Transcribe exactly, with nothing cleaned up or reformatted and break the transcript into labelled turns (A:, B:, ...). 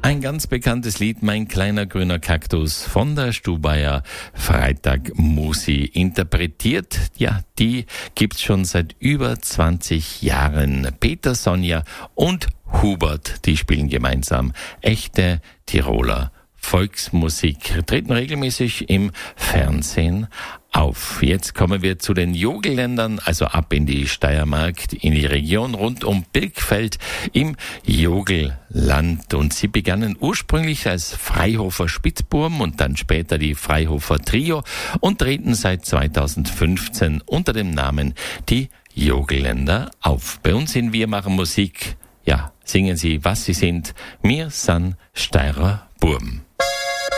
A: Ein ganz bekanntes Lied, Mein kleiner grüner Kaktus, von der Stubaier Freitag-Musi interpretiert. Ja, die gibt's schon seit über zwanzig Jahren. Peter, Sonja und Hubert, die spielen gemeinsam echte Tiroler Volksmusik, treten regelmäßig im Fernsehen auf. Jetzt kommen wir zu den Jogelländern, also ab in die Steiermark, in die Region rund um Birkfeld im Jogelland. Und sie begannen ursprünglich als Freihofer Spitzbuben und dann später die Freihofer Trio und treten seit zweitausendfünfzehn unter dem Namen die Jogelländer auf. Bei uns in Wir machen Musik, ja, singen sie, was sie sind. Wir sind Steirer Burm.